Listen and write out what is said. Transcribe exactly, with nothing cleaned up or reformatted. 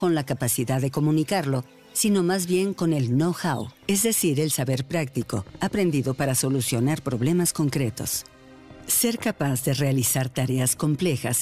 con la capacidad de comunicarlo, sino más bien con el know-how, es decir, el saber práctico, aprendido para solucionar problemas concretos. Ser capaz de realizar tareas complejas